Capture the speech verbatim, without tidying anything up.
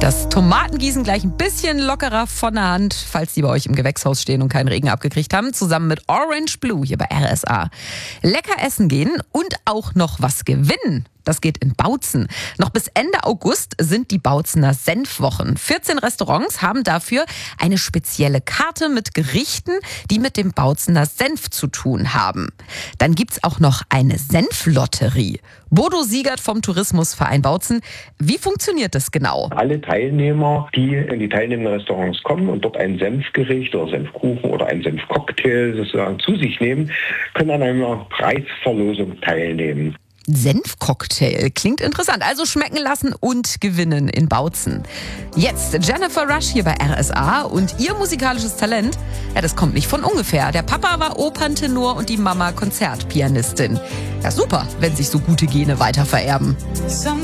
Das Tomatengießen gleich ein bisschen lockerer von der Hand, falls die bei euch im Gewächshaus stehen und keinen Regen abgekriegt haben, zusammen mit Orange Blue hier bei R S A. Lecker essen gehen und auch noch was gewinnen. Das geht in Bautzen. Noch bis Ende August sind die Bautzener Senfwochen. vierzehn Restaurants haben dafür eine spezielle Karte mit Gerichten, die mit dem Bautzener Senf zu tun haben. Dann gibt's auch noch eine Senflotterie. Bodo Siegert vom Tourismusverein Bautzen. Wie funktioniert das genau? Alle Teilnehmer, die in die teilnehmenden Restaurants kommen und dort ein Senfgericht oder Senfkuchen oder einen Senfcocktail sozusagen zu sich nehmen, können an einer Preisverlosung teilnehmen. Senfcocktail. Klingt interessant. Also schmecken lassen und gewinnen in Bautzen. Jetzt Jennifer Rush hier bei R S A und ihr musikalisches Talent, ja, das kommt nicht von ungefähr. Der Papa war Operntenor und die Mama Konzertpianistin. Ja, super, wenn sich so gute Gene weiter vererben.